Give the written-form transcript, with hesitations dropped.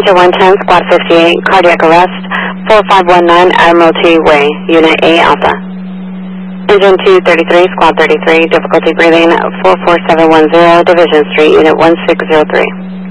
Ranger 110, Squad 58, cardiac arrest, 4519 Admiralty Way, Unit A Alpha. Engine 233, Squad 33, difficulty breathing, 44710, Division Street, Unit 1603.